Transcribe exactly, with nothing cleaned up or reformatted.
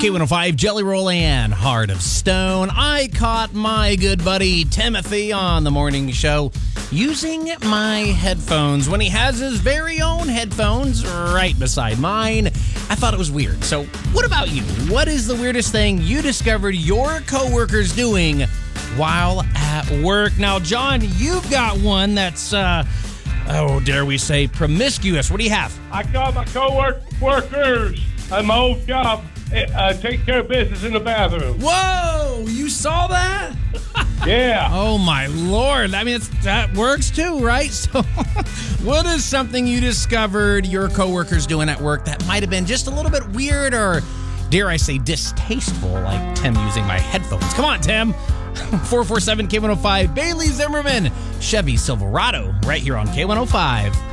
K one oh five, Jelly Roll and Heart of Stone. I caught my good buddy Timothy on the morning show using my headphones when he has his very own headphones right beside mine. I thought it was weird. So what about you? What is the weirdest thing you discovered your coworkers doing while at work? Now, John, you've got one that's, uh, oh, dare we say, promiscuous. What do you have? I call my co-workers at my old job uh, take care of business in the bathroom. Whoa, you saw that? Yeah. Oh, my Lord. I mean, it's, that works too, right? So what is something you discovered your coworkers doing at work that might have been just a little bit weird or, dare I say, distasteful, like Tim using my headphones? Come on, Tim. four four seven K one oh five, Bailey Zimmerman, Chevy Silverado, right here on K one oh five.